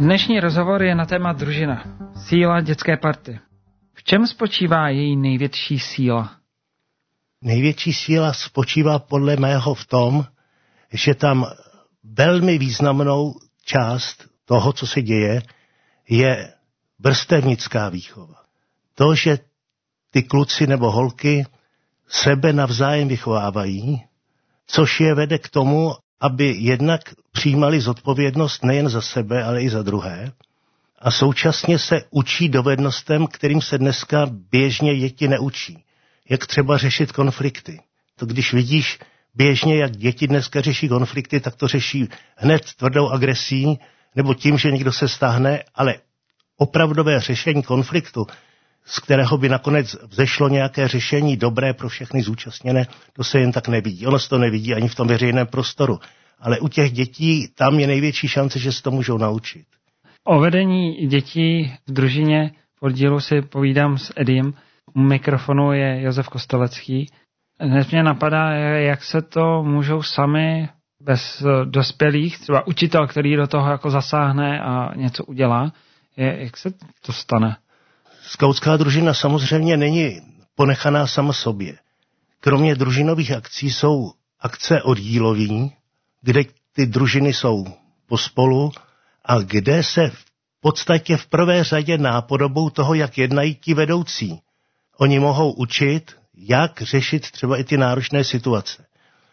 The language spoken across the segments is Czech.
Dnešní rozhovor je na téma družina. Síla dětské party. V čem spočívá její největší síla? Největší síla spočívá podle mého v tom, že tam velmi významnou část toho, co se děje, je vrstevnická výchova. To, že ty kluci nebo holky sebe navzájem vychovávají, což je vede k tomu, aby jednak přijímali zodpovědnost nejen za sebe, ale i za druhé. A současně se učí dovednostem, kterým se dneska běžně děti neučí. Jak třeba řešit konflikty. To když vidíš běžně, jak děti dneska řeší konflikty, tak to řeší hned tvrdou agresí, nebo tím, že někdo se stáhne, ale opravdové řešení konfliktu, z kterého by nakonec vzešlo nějaké řešení dobré pro všechny zúčastněné, to se jen tak nevidí. Ono se to nevidí ani v tom veřejném prostoru. Ale u těch dětí tam je největší šance, že se to můžou naučit. O vedení dětí v družině v oddílu si povídám s Ediem. U mikrofonu je Josef Kostelecký. Hned mě napadá, jak se to můžou sami bez dospělých, třeba učitel, který do toho jako zasáhne a něco udělá, jak se to stane? Skautská družina samozřejmě není ponechaná sama sobě. Kromě družinových akcí jsou akce oddílový, kde ty družiny jsou pospolu a kde se v podstatě v prvé řadě nápodobou toho, jak jednají ti vedoucí. Oni mohou učit, jak řešit třeba i ty náročné situace.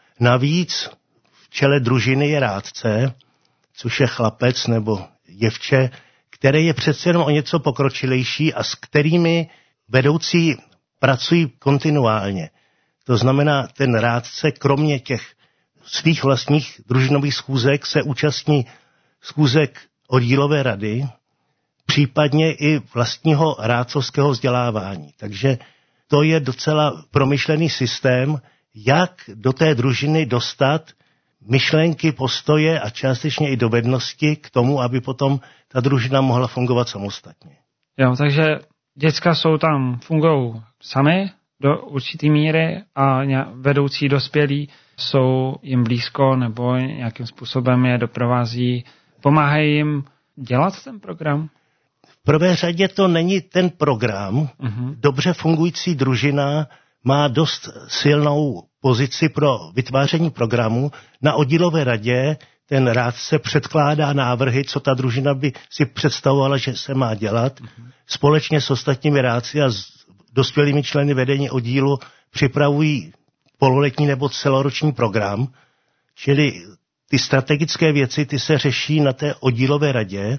Navíc v čele družiny je rádce, což je chlapec nebo děvče, který je přece jenom o něco pokročilejší a s kterými vedoucí pracují kontinuálně. To znamená, ten rádce kromě těch svých vlastních družinových schůzek se účastní schůzek oddílové rady, případně i vlastního rádcovského vzdělávání. Takže to je docela promyšlený systém, jak do té družiny dostat myšlenky, postoje a částečně i dovednosti k tomu, aby potom ta družina mohla fungovat samostatně. Jo, takže děcka jsou tam, fungují sami do určitý míry a vedoucí dospělí jsou jim blízko nebo nějakým způsobem je doprovází, pomáhají jim dělat ten program? V prvé řadě to není ten program. Dobře fungující družina má dost silnou pozici pro vytváření programu. Na oddílové radě ten rádce předkládá návrhy, co ta družina by si představovala, že se má dělat. Společně s ostatními rádci a s dospělými členy vedení oddílu připravují pololetní nebo celoroční program, čili ty strategické věci, ty se řeší na té oddílové radě,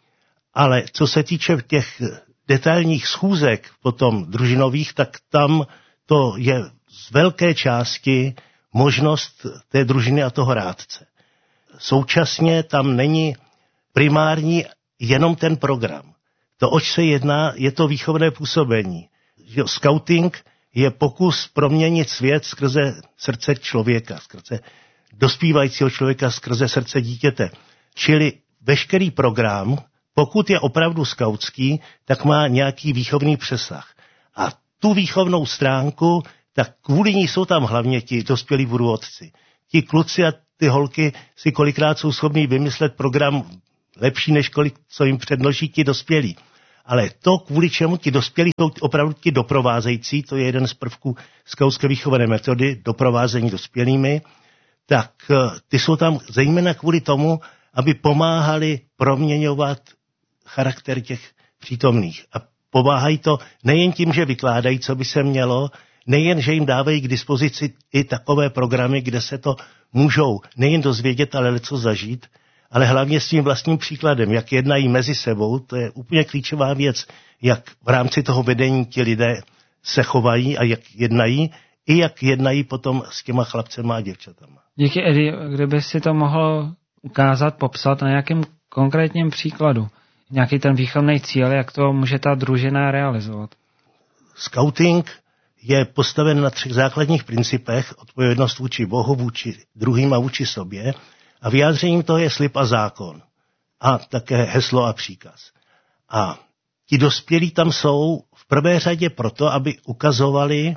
ale co se týče těch detailních schůzek potom družinových, tak tam to je z velké části možnost té družiny a toho rádce. Současně tam není primární jenom ten program. To, oč se jedná, je to výchovné působení. Skauting je pokus proměnit svět skrze srdce člověka, skrze dospívajícího člověka, skrze srdce dítěte. Čili veškerý program, pokud je opravdu skautský, tak má nějaký výchovný přesah. A tu výchovnou stránku, tak kvůli ní jsou tam hlavně ti dospělí průvodci. Ti kluci a ty holky si kolikrát jsou schopní vymyslet program lepší, než co jim předloží ti dospělí. Ale to, kvůli čemu ti dospělí jsou opravdu ti doprovázející, to je jeden z prvků skautské výchovné metody, doprovázení dospělými, tak ty jsou tam zejména kvůli tomu, aby pomáhali proměňovat charakter těch přítomných. A pomáhají to nejen tím, že vykládají, co by se mělo, nejen, že jim dávají k dispozici i takové programy, kde se to můžou nejen dozvědět, ale leco zažít, ale hlavně s tím vlastním příkladem, jak jednají mezi sebou, to je úplně klíčová věc, jak v rámci toho vedení ti lidé se chovají a jak jednají, i jak jednají potom s těma chlapcema a děvčatama. Díky, Edi, kdyby si to mohl ukázat, popsat na nějakém konkrétním příkladu, nějaký ten výchovný cíl, jak to může ta družina realizovat. Skauting je postaven na 3 základních principech: odpovědnost vůči Bohu, vůči druhým a vůči sobě. A vyjádřením toho je slib a zákon. A také heslo a příkaz. A ti dospělí tam jsou v prvé řadě proto, aby ukazovali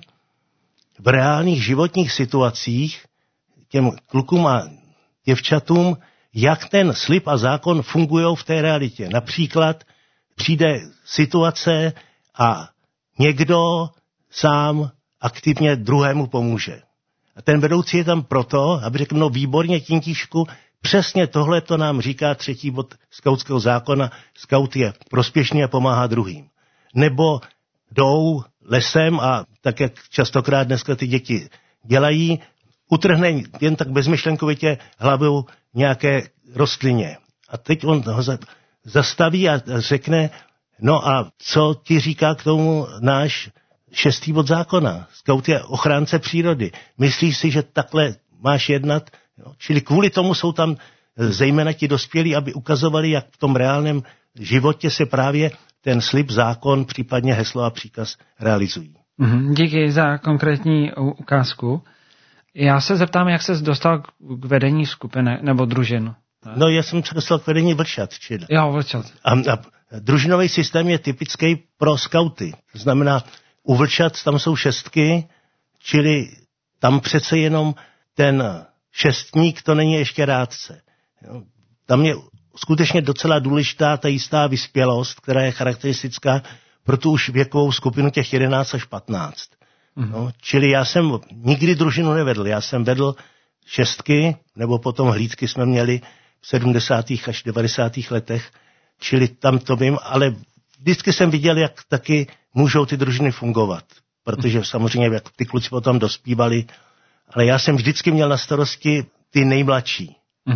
v reálných životních situacích těm klukům a děvčatům, jak ten slib a zákon fungují v té realitě. Například přijde situace a někdo sám aktivně druhému pomůže. A ten vedoucí je tam proto, aby řekl, no výborně, Tintíšku, přesně tohle to nám říká 3. bod skautského zákona, skaut je prospěšný a pomáhá druhým. Nebo jdou lesem a tak, jak častokrát dneska ty děti dělají, utrhne jen tak bezmyšlenkovitě hlavou nějaké rostlině. A teď on ho zastaví a řekne, no a co ti říká k tomu náš 6. bod zákona? Skaut je ochránce přírody. Myslíš si, že takhle máš jednat? No, čili kvůli tomu jsou tam zejména ti dospělí, aby ukazovali, jak v tom reálném životě se právě ten slib, zákon, případně heslo a příkaz realizují. Díky za konkrétní ukázku. Já se zeptám, jak ses dostal k vedení skupiny nebo družin. No, já jsem se dostal k vedení vlčat. Jo, vlčat. A družinový systém je typický pro skauty. To znamená, u vlčat tam jsou 6, čili tam přece jenom ten 6. to není ještě rádce. Tam je skutečně docela důležitá ta jistá vyspělost, která je charakteristická pro tu už věkovou skupinu těch 11 až 15. No, čili já jsem nikdy družinu nevedl. Já jsem vedl 6, nebo potom hlídky jsme měli v 70. až 90. letech, čili tam to vím, ale vždycky jsem viděl, jak taky můžou ty družiny fungovat, protože samozřejmě jak ty kluci potom dospívali, ale já jsem vždycky měl na starosti ty nejmladší.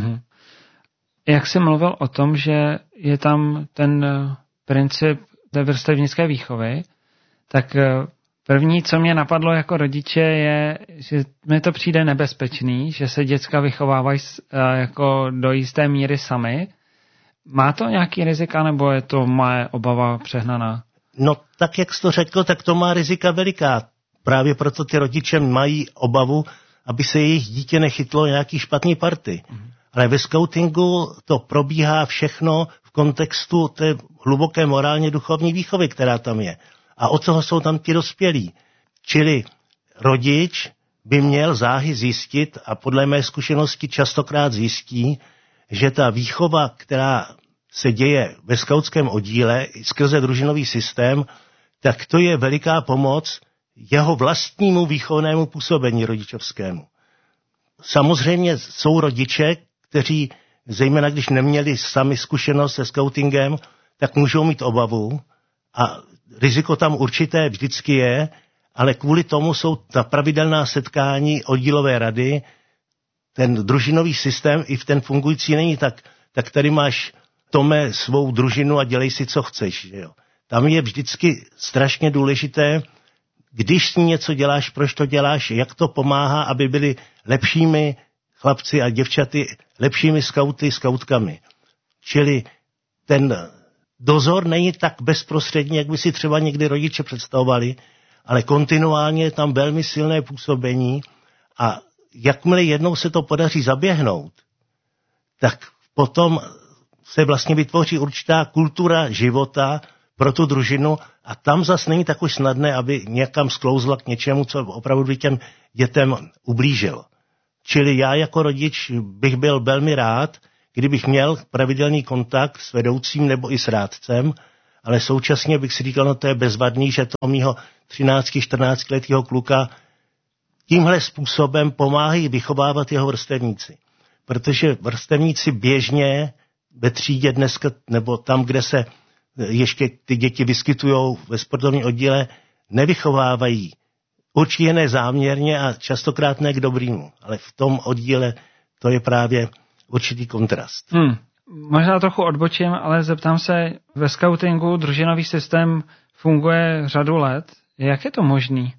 Jak jsi mluvil o tom, že je tam ten princip té vrstevnické výchovy, tak první, co mě napadlo jako rodiče, je, že mi to přijde nebezpečný, že se děcka vychovávají jako do jisté míry sami. Má to nějaký rizika, nebo je to moje obava přehnaná? No, tak jak jsi to řekl, tak to má rizika veliká. Právě proto ty rodiče mají obavu, aby se jejich dítě nechytlo nějaký špatný party. Ale ve skautingu to probíhá všechno v kontextu té hluboké morálně duchovní výchovy, která tam je. A od toho jsou tam ti dospělí. Čili rodič by měl záhy zjistit, a podle mé zkušenosti častokrát zjistí, že ta výchova, která se děje ve skautském oddíle skrze družinový systém, tak to je veliká pomoc jeho vlastnímu výchovnému působení rodičovskému. Samozřejmě jsou rodiče, kteří, zejména když neměli sami zkušenost se skautingem, tak můžou mít obavu a riziko tam určité vždycky je, ale kvůli tomu jsou ta pravidelná setkání oddílové rady, ten družinový systém i v ten fungující není tak tady máš Tome svou družinu a dělej si, co chceš. Že jo. Tam je vždycky strašně důležité, když s ní něco děláš, proč to děláš, jak to pomáhá, aby byli lepšími chlapci a děvčaty, lepšími skauty, skautkami. Čili ten dozor není tak bezprostřední, jak by si třeba někdy rodiče představovali, ale kontinuálně je tam velmi silné působení a jakmile jednou se to podaří zaběhnout, tak potom se vlastně vytvoří určitá kultura života pro tu družinu a tam zas není tak už snadné, aby někam sklouzla k něčemu, co opravdu těm dětem ublížilo. Čili já jako rodič bych byl velmi rád, kdybych měl pravidelný kontakt s vedoucím nebo i s rádcem, ale současně bych si říkal, no to je bezvadný, že to mýho 13-14 letého kluka tímhle způsobem pomáhají vychovávat jeho vrstevníci. Protože vrstevníci běžně ve třídě dneska, nebo tam, kde se ještě ty děti vyskytují ve sportovním oddíle, nevychovávají. Určitě ne záměrně a častokrát ne k dobrýmu, ale v tom oddíle to je právě určitý kontrast. Možná trochu odbočím, ale zeptám se, ve skautingu družinový systém funguje řadu let. Jak je to možný?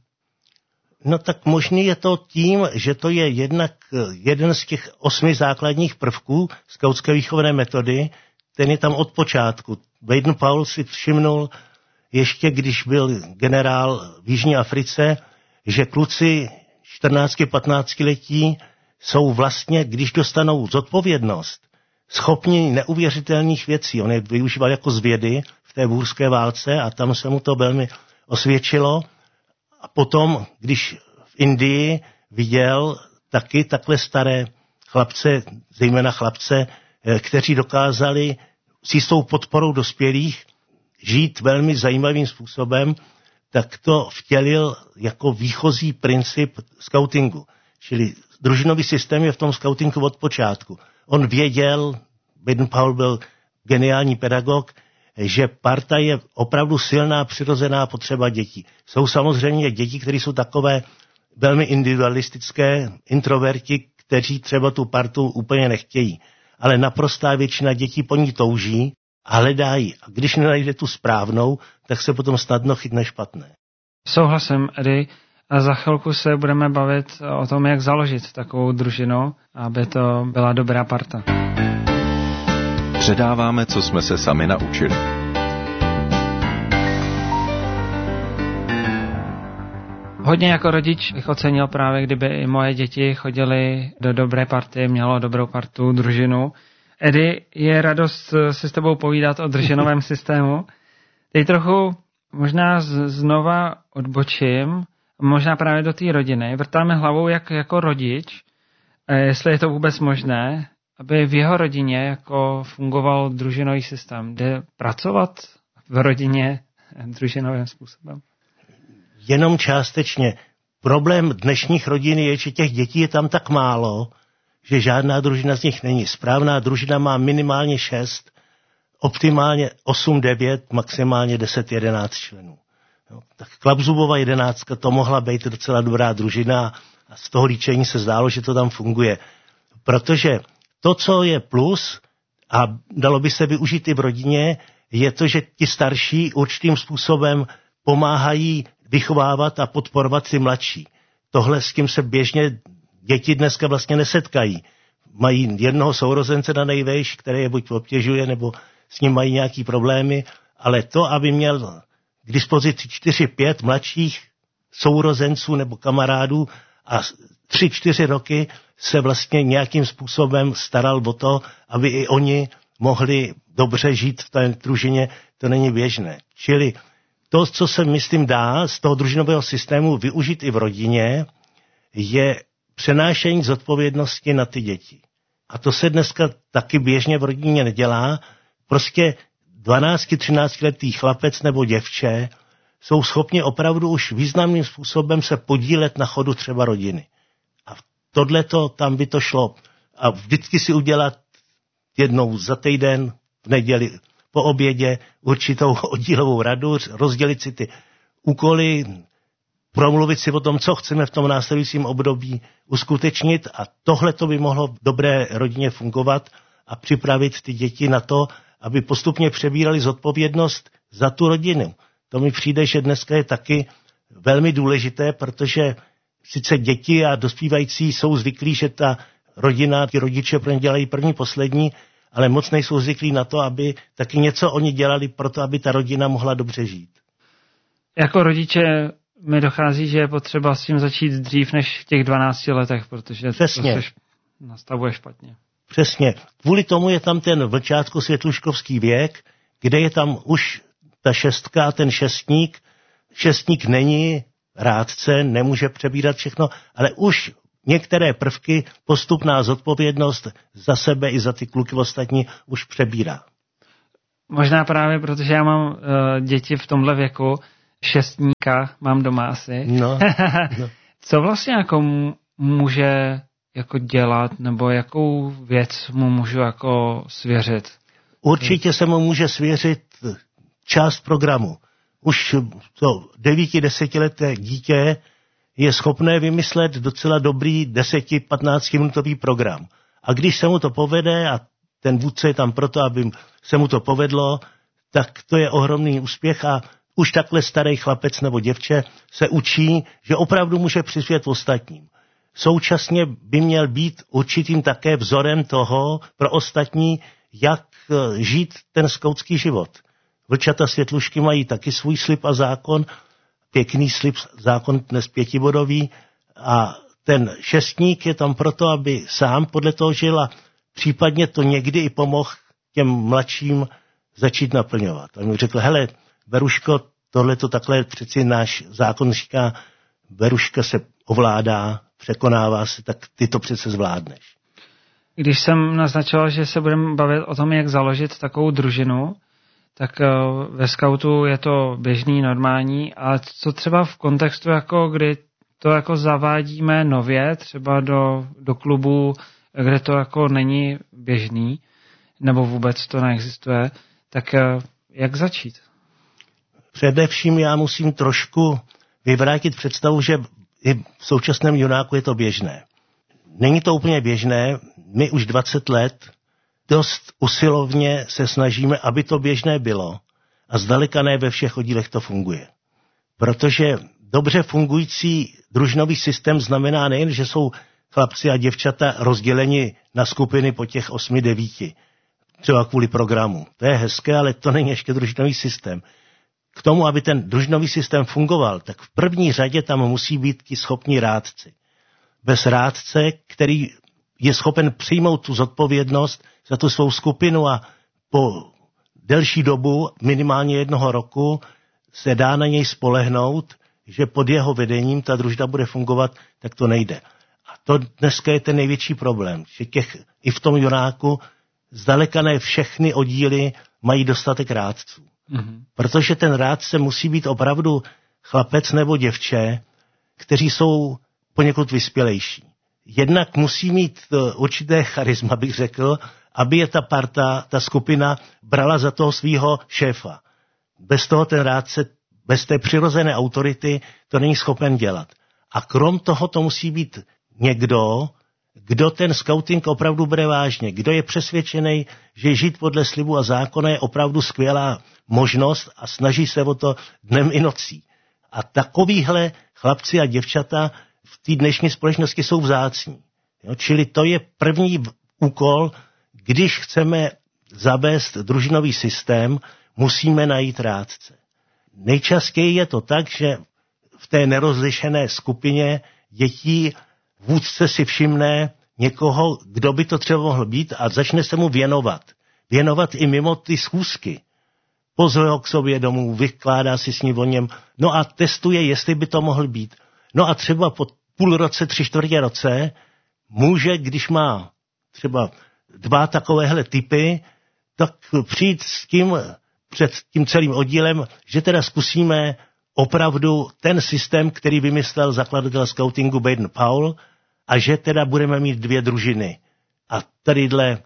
No tak možný je to tím, že to je jednak jeden z těch 8 základních prvků skautské výchovné metody, ten je tam od počátku. Baden-Powell si všimnul ještě, když byl generál v Jižní Africe, že kluci 14-15 letí jsou vlastně, když dostanou zodpovědnost, schopni neuvěřitelných věcí. On je využíval jako z vědy v té bůrské válce a tam se mu to velmi osvědčilo. A potom, když v Indii viděl taky takhle staré chlapce, zejména chlapce kteří dokázali s jistou podporou dospělých žít velmi zajímavým způsobem, tak to vtělil jako výchozí princip skautingu. Čili družinový systém je v tom skautingu od počátku. On věděl, Baden-Powell byl geniální pedagog, že parta je opravdu silná přirozená potřeba dětí. Jsou samozřejmě děti, které jsou takové velmi individualistické, introverti, kteří třeba tu partu úplně nechtějí. Ale naprostá většina dětí po ní touží a hledají. A když nenajde tu správnou, tak se potom snadno chytne špatné. Souhlasím, Edy. A za chvilku se budeme bavit o tom, jak založit takovou družinu, aby to byla dobrá parta. Předáváme, co jsme se sami naučili. Hodně jako rodič bych ocenil právě, kdyby i moje děti chodily do dobré party, mělo dobrou partu, družinu. Edy, je radost si s tebou povídat o družinovém systému. Teď trochu možná znova odbočím, možná právě do té rodiny. Vrtáme hlavou jako rodič, jestli je to vůbec možné, aby v jeho rodině jako fungoval družinový systém. Jde pracovat v rodině družinovým způsobem? Jenom částečně. Problém dnešních rodin je, že těch dětí je tam tak málo, že žádná družina z nich není. Správná družina má minimálně 6, optimálně 8, 9, maximálně 10, 11 členů. No, tak Klapzubova 11 to mohla být docela dobrá družina a z toho líčení se zdálo, že to tam funguje. Protože to, co je plus a dalo by se využít i v rodině, je to, že ti starší určitým způsobem pomáhají vychovávat a podporovat ty mladší. Tohle s tím se běžně děti dneska vlastně nesetkají. Mají jednoho sourozence na nejvejš, který je buď obtěžuje, nebo s ním mají nějaký problémy, ale to, aby měl k dispozici 4-5 mladších sourozenců nebo kamarádů a 3-4 roky se vlastně nějakým způsobem staral o to, aby i oni mohli dobře žít v té družině, to není běžné. Čili to, co se myslím dá z toho družinového systému využít i v rodině, je přenášení zodpovědnosti na ty děti. A to se dneska taky běžně v rodině nedělá. Prostě 12-13letý chlapec nebo děvče jsou schopni opravdu už významným způsobem se podílet na chodu třeba rodiny. A tohleto tam by to šlo. A vždycky si udělat jednou za týden v neděli po obědě určitou oddílovou radu, rozdělit si ty úkoly, promluvit si o tom, co chceme v tom následujícím období uskutečnit a tohle to by mohlo v dobré rodině fungovat a připravit ty děti na to, aby postupně přebírali zodpovědnost za tu rodinu. To mi přijde, že dneska je taky velmi důležité, protože sice děti a dospívající jsou zvyklí, že ta rodina, ty rodiče pro ně dělají první, poslední, ale moc nejsou zvyklí na to, aby taky něco oni dělali pro to, aby ta rodina mohla dobře žít. Jako rodiče mi dochází, že je potřeba s tím začít dřív než v těch 12 letech, protože přesně. To se nastavuje špatně. Přesně. Kvůli tomu je tam ten vlčátko-světluškovský věk, kde je tam už ta 6, ten šestník. Šestník není rádce, nemůže přebírat všechno, ale už některé prvky, postupná zodpovědnost za sebe i za ty kluky ostatní už přebírá. Možná právě, protože já mám děti v tomhle věku, šestníka mám doma asi. No. Co vlastně jako může jako dělat, nebo jakou věc mu můžu jako svěřit? Určitě se mu může svěřit část programu. Už to 9-10leté dítě je schopné vymyslet docela dobrý 10-15 minutový program. A když se mu to povede a ten vůdce je tam proto, aby se mu to povedlo, tak to je ohromný úspěch a už takhle starý chlapec nebo děvče se učí, že opravdu může přispět ostatním. Současně by měl být určitým také vzorem toho pro ostatní, jak žít ten skautský život. Vlčata světlušky mají taky svůj slib a zákon, pěkný slib, zákon dnes 5bodový a ten šestník je tam proto, aby sám podle toho žil a případně to někdy i pomohl těm mladším začít naplňovat. A mi řekl, hele, Beruško, tohle to takhle přeci náš zákon říká, Beruška se ovládá, překonává se, tak ty to přece zvládneš. Když jsem naznačoval, že se budeme bavit o tom, jak založit takovou družinu, tak ve skautu je to běžný, normální, ale co třeba v kontextu, jako kdy to jako zavádíme nově, třeba do klubu, kde to jako není běžný, nebo vůbec to neexistuje, tak jak začít? Především já musím trošku vyvrátit představu, že i v současném junáku je to běžné. Není to úplně běžné, my už 20 let dost usilovně se snažíme, aby to běžné bylo a zdaleka ne ve všech oddílech to funguje. Protože dobře fungující družinový systém znamená nejen, že jsou chlapci a děvčata rozděleni na skupiny po těch 8-9, třeba kvůli programu. To je hezké, ale to není ještě družinový systém. K tomu, aby ten družinový systém fungoval, tak v první řadě tam musí být ti schopní rádci. Bez rádce, který je schopen přijmout tu zodpovědnost za tu svou skupinu a po delší dobu, minimálně 1 roku, se dá na něj spolehnout, že pod jeho vedením ta družina bude fungovat, tak to nejde. A to dneska je ten největší problém, že i v tom junáku zdaleka ne všechny oddíly mají dostatek rádců. Mm-hmm. Protože ten rádce musí být opravdu chlapec nebo děvče, kteří jsou poněkud vyspělejší. Jednak musí mít určité charisma, bych řekl, aby je ta parta, ta skupina brala za toho svýho šéfa. Bez toho ten rádce, bez té přirozené autority to není schopen dělat. A krom toho to musí být někdo, kdo ten skauting opravdu bere vážně, kdo je přesvědčený, že žít podle slibu a zákona je opravdu skvělá možnost a snaží se o to dnem i nocí. A takovýhle chlapci a děvčata v té dnešní společnosti jsou vzácní. Čili to je první úkol, když chceme zavést družinový systém, musíme najít rádce. Nejčastěji je to tak, že v té nerozlišené skupině dětí vůdce si všimne někoho, kdo by to třeba mohl být a začne se mu věnovat. Věnovat i mimo ty schůzky. Pozve ho k sobě domů, vykládá si s ním o něm, no a testuje, jestli by to mohl být. No a třeba po půl roce, 3/4 roce může, když má třeba 2 takovéhle typy, tak přijít s tím před tím celým oddílem, že teda zkusíme opravdu ten systém, který vymyslel zakladatel skautingu Baden-Powell, a že teda budeme mít 2 družiny. A tadyhle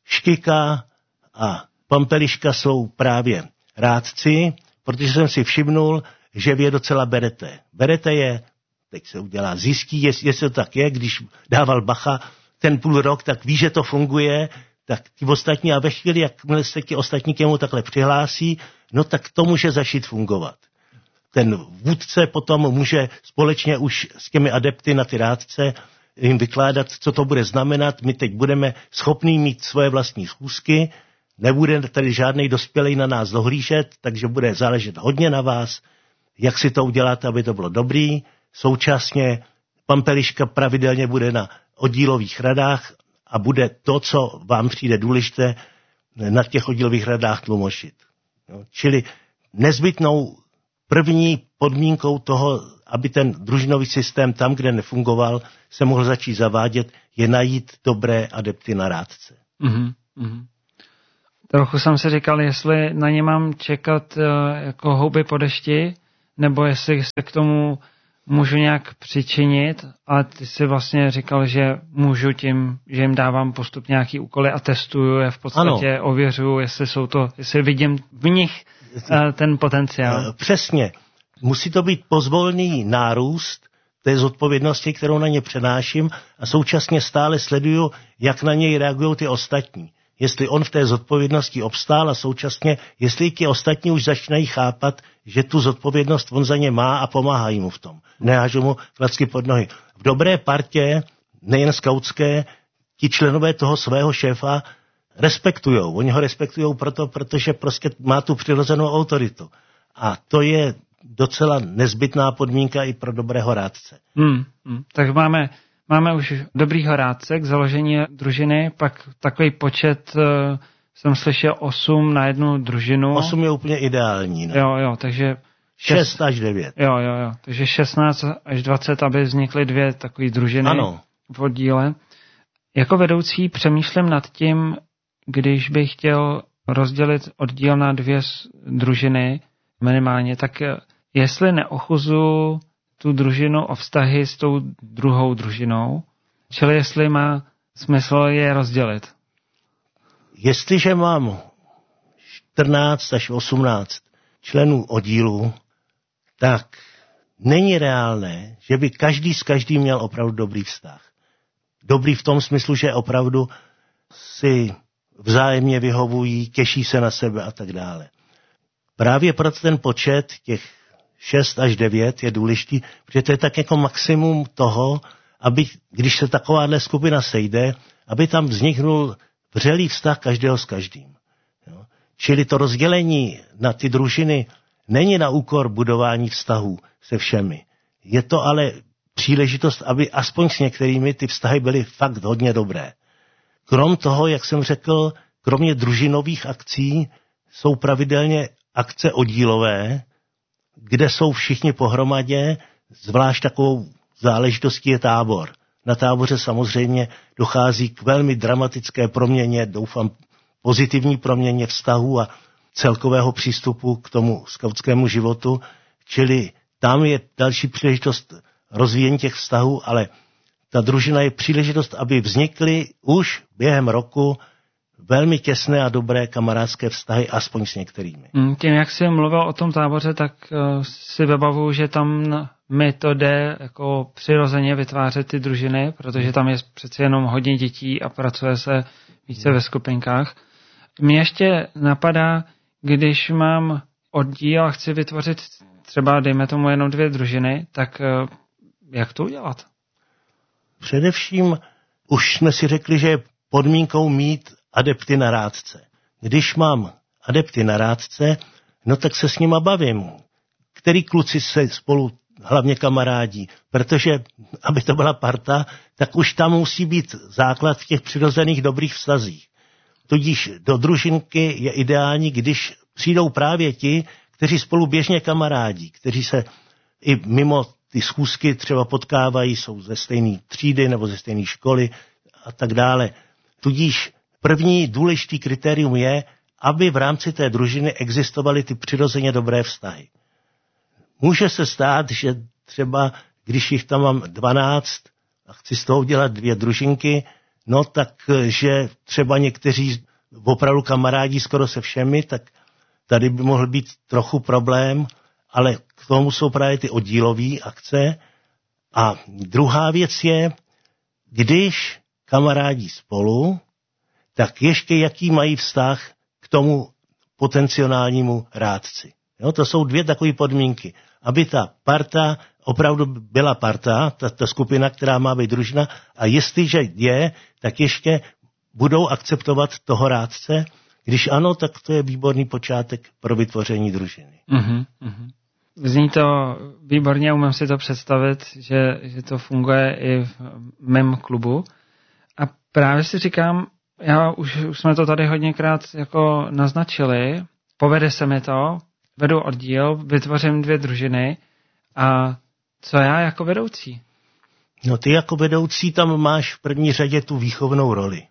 Štika a Pampeliška jsou právě rádci, protože jsem si všimnul, že vy je docela berete. Berete je, teď se udělá, zjistí, jestli to tak je, když dával bacha ten půl rok, tak ví, že to funguje, tak ti ostatní, a ve chvíli, jakmile se ti ostatní k němu takhle přihlásí, no tak to může začít fungovat. Ten vůdce potom může společně už s těmi adepty na ty rádce jim vykládat, co to bude znamenat. My teď budeme schopní mít svoje vlastní schůzky, nebude tady žádnej dospělej na nás dohlížet, takže bude záležet hodně na vás, jak si to uděláte, aby to bylo dobrý. Současně Pampeliška pravidelně bude na oddílových radách a bude to, co vám přijde důležité, na těch oddílových radách tlumočit. Čili nezbytnou první podmínkou toho, aby ten družinový systém tam, kde nefungoval, se mohl začít zavádět, je najít dobré adepty na rádce. Mm-hmm. Trochu jsem si říkal, jestli na ně mám čekat jako houby po dešti, nebo jestli se k tomu můžu nějak přičinit, a ty si vlastně říkal, že můžu tím, že jim dávám postup nějaký úkoly a testuju je v podstatě, ano. Ověřuju, jestli vidím v nich ten potenciál. Přesně. Musí to být pozvolný nárůst té zodpovědnosti, kterou na ně přenáším, a současně stále sleduju, jak na něj reagují ty ostatní. Jestli on v té zodpovědnosti obstál a současně, jestli ti ostatní už začínají chápat, že tu zodpovědnost on za ně má a pomáhají mu v tom. Nehážu mu klacky pod nohy. V dobré partě, nejen skautské, ti členové toho svého šéfa respektujou. Oni ho respektujou protože prostě má tu přirozenou autoritu. A to je docela nezbytná podmínka i pro dobrého rádce. Tak máme už dobrýho rádce k založení družiny, pak takový počet, jsem slyšel 8 na jednu družinu. 8 je úplně ideální. Ne? Jo, takže 6 až 9. Jo, takže 16 až 20, aby vznikly 2 takové družiny v oddíle. Jako vedoucí přemýšlím nad tím, když bych chtěl rozdělit oddíl na 2 družiny minimálně, tak jestli neochuzu tu družinu o vztahy s tou druhou družinou, čili jestli má smysl je rozdělit. Jestliže mám 14 až 18 členů oddílu, tak není reálné, že by každý s každým měl opravdu dobrý vztah. Dobrý v tom smyslu, že opravdu si vzájemně vyhovují, těší se na sebe a tak dále. Právě proto ten počet těch 6 až 9 je důležitý, protože to je tak jako maximum toho, aby, když se takováhle skupina sejde, aby tam vzniknul vřelý vztah každého s každým. Jo? Čili to rozdělení na ty družiny není na úkor budování vztahů se všemi. Je to ale příležitost, aby aspoň s některými ty vztahy byly fakt hodně dobré. Krom toho, jak jsem řekl, kromě družinových akcí jsou pravidelně akce oddílové, kde jsou všichni pohromadě, zvlášť takovou záležitostí je tábor. Na táboře samozřejmě dochází k velmi dramatické proměně, doufám pozitivní proměně vztahů a celkového přístupu k tomu skautskému životu, čili tam je další příležitost rozvíjení těch vztahů, ale ta družina je příležitost, aby vznikly už během roku velmi těsné a dobré kamarádské vztahy, aspoň s některými. Tím, jak jsi mluvil o tom táboře, tak si vybavuju, že tam mi to jde jako přirozeně vytvářet ty družiny, protože tam je přeci jenom hodně dětí a pracuje se více ve skupinkách. Mně ještě napadá, když mám oddíl a chci vytvořit třeba, dejme tomu, jenom 2 družiny, tak jak to udělat? Především už jsme si řekli, že je podmínkou mít adepty na rádce. Když mám adepty na rádce, no tak se s nima bavím. Který kluci se spolu hlavně kamarádí, protože aby to byla parta, tak už tam musí být základ v těch přirozených dobrých vztazích. Tudíž do družinky je ideální, když přijdou právě ti, kteří spolu běžně kamarádí, kteří se i mimo ty schůzky třeba potkávají, jsou ze stejné třídy nebo ze stejné školy a tak dále. Tudíž první důležitý kritérium je, aby v rámci té družiny existovaly ty přirozeně dobré vztahy. Může se stát, že třeba, když jich tam mám 12 a chci z toho udělat 2 družinky, no tak, že třeba někteří opravdu kamarádí skoro se všemi, tak tady by mohl být trochu problém, ale k tomu jsou právě ty oddílové akce. A druhá věc je, když kamarádí spolu, tak ještě jaký mají vztah k tomu potenciálnímu rádci. Jo, to jsou 2 takové podmínky. Aby ta parta opravdu byla parta, ta skupina, která má být družina, a jestliže je, tak ještě budou akceptovat toho rádce. Když ano, tak to je výborný počátek pro vytvoření družiny. Mm-hmm. Zní to výborně, umím si to představit, že to funguje i v mém klubu. A právě si říkám, už jsme to tady hodněkrát jako naznačili, povede se mi to, vedu oddíl, vytvořím 2 družiny a co já jako vedoucí? No ty jako vedoucí tam máš v první řadě tu výchovnou roli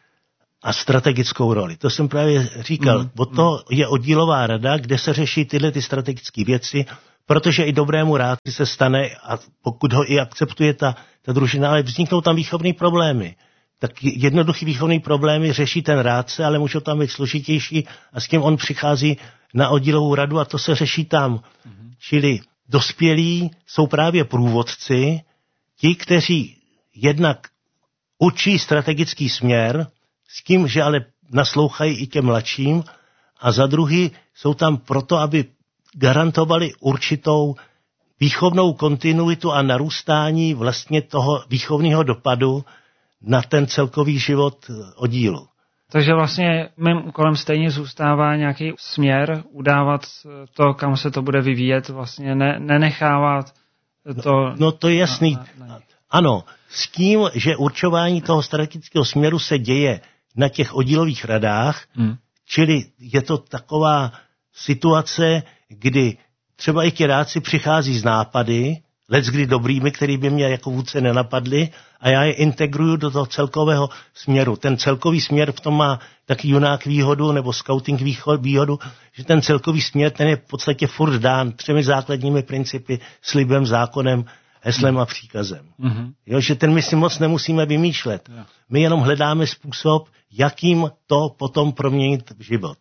a strategickou roli. To jsem právě říkal. Od toho je oddílová rada, kde se řeší tyhle ty strategické věci, protože i dobrému rádci se stane, a pokud ho i akceptuje ta družina, ale vzniknou tam výchovné problémy. Tak jednoduchý výchovný problémy řeší ten rádce, ale můžou tam být složitější a s tím on přichází na oddílovou radu a to se řeší tam. Čili dospělí jsou právě průvodci, ti, kteří jednak učí strategický směr, s tím, že ale naslouchají i těm mladším, a za druhý jsou tam proto, aby garantovali určitou výchovnou kontinuitu a narůstání vlastně toho výchovného dopadu na ten celkový život oddílu. Takže vlastně mým úkolem stejně zůstává nějaký směr, udávat to, kam se to bude vyvíjet, vlastně nenechávat to... No to je jasný. Ano, s tím, že určování toho strategického směru se děje na těch oddílových radách, čili je to taková situace, kdy třeba i ti rádci přichází z nápady, leckdy dobrými, který by mě jako vůdce nenapadli, a já je integruju do toho celkového směru. Ten celkový směr v tom má taky junák výhodu, nebo scouting výhodu, že ten celkový směr, ten je v podstatě furt dán 3 základními principy, slibem, zákonem, heslem a příkazem. Jo, že ten my si moc nemusíme vymýšlet. My jenom hledáme způsob, jakým to potom proměnit v život.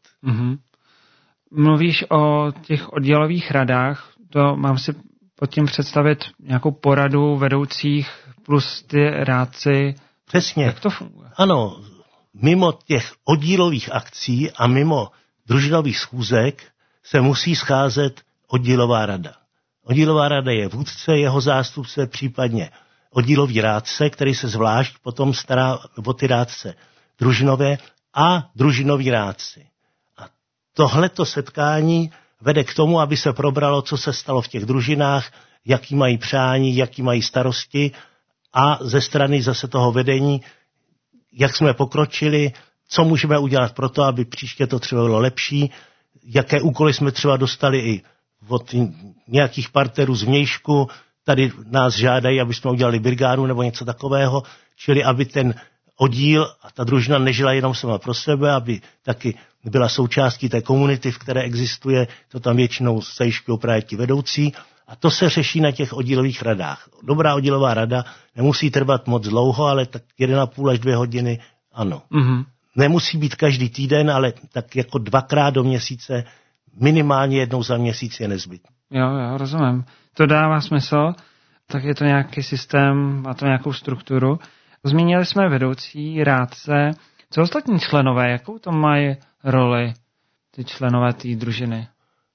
Mluvíš o těch oddělových radách, to mám si pod tím představit nějakou poradu vedoucích plus ty rádci. Přesně. Jak to funguje? Ano, mimo těch oddílových akcí a mimo družinových schůzek se musí scházet oddílová rada. Oddílová rada je vůdce, jeho zástupce, případně oddílový rádce, který se zvlášť potom stará o ty rádce družinové a družinoví rádci. A tohleto setkání vede k tomu, aby se probralo, co se stalo v těch družinách, jaký mají přání, jaký mají starosti, a ze strany zase toho vedení, jak jsme pokročili, co můžeme udělat pro to, aby příště to třeba bylo lepší, jaké úkoly jsme třeba dostali i od nějakých partnerů zvnějšku, tady nás žádají, aby jsme udělali brigádu nebo něco takového, čili aby ten oddíl a ta družina nežila jenom sama pro sebe, aby taky byla součástí té komunity, v které existuje, to tam většinou zajišťují právě ti vedoucí, a to se řeší na těch oddílových radách. Dobrá oddílová rada nemusí trvat moc dlouho, ale tak 1,5 až 2 hodiny, ano. Nemusí být každý týden, ale tak jako 2krát do měsíce, minimálně jednou za měsíc je nezbytné. Jo, rozumím. To dává smysl, tak je to nějaký systém, má to nějakou strukturu. Zmínili jsme vedoucí, rádce. Co ostatní členové, jakou to mají roli, ty členové té družiny?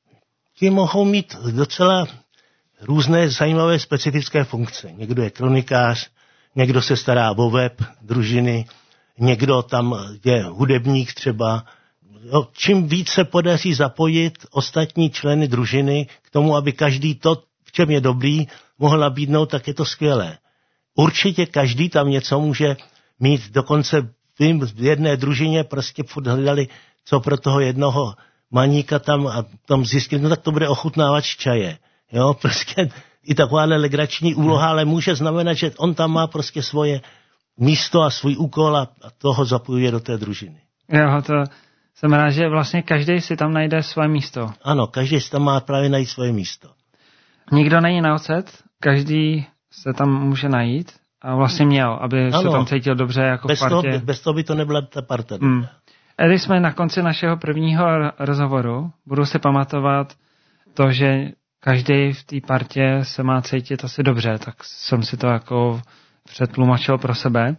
Ti mohou mít docela různé zajímavé specifické funkce. Někdo je kronikář, někdo se stará o web družiny, někdo tam je hudebník třeba. Jo, čím víc se podaří zapojit ostatní členy družiny k tomu, aby každý to, v čem je dobrý, mohl nabídnout, tak je to skvělé. Určitě každý tam něco může mít, dokonce v jedné družině prostě furt hledali, co pro toho jednoho maníka tam, a tam zjistili, no tak to bude ochutnávač čaje. Jo, prostě i takováhle legrační úloha, ale může znamenat, že on tam má prostě svoje místo a svůj úkol a toho zapojuje do té družiny. Jo, to jsem rád, že vlastně každý si tam najde své místo. Ano, každý si tam má právě najít svoje místo. Nikdo není na ocet, každý se tam může najít a vlastně měl, aby se tam cítil dobře jako v partě. Bez toho by to nebyla ta parta. Když jsme na konci našeho prvního rozhovoru, budu si pamatovat to, že každý v té partě se má cítit asi dobře, tak jsem si to jako přetlumočil pro sebe.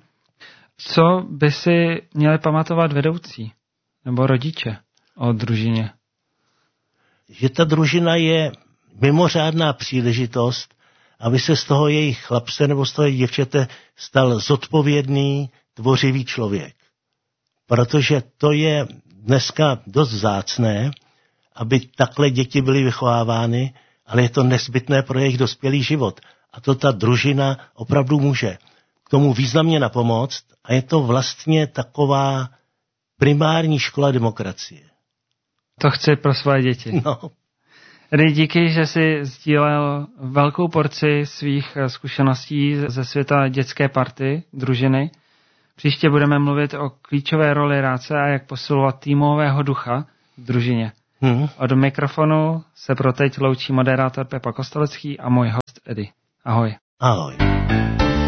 Co by si měli pamatovat vedoucí nebo rodiče o družině? Že ta družina je mimořádná příležitost, aby se z toho jejich chlapce nebo z toho jejich děvčete stal zodpovědný, tvořivý člověk. Protože to je dneska dost vzácné, aby takhle děti byly vychovávány, ale je to nezbytné pro jejich dospělý život. A to ta družina opravdu může k tomu významně napomoct a je to vlastně taková primární škola demokracie. To chci pro své děti. No. Díky, že jsi sdílel velkou porci svých zkušeností ze světa dětské party, družiny. Příště budeme mluvit o klíčové roli rádce a jak posilovat týmového ducha v družině. Od mikrofonu se pro teď loučí moderátor Pepa Kostelecký a můj host Edy. Ahoj. Ahoj.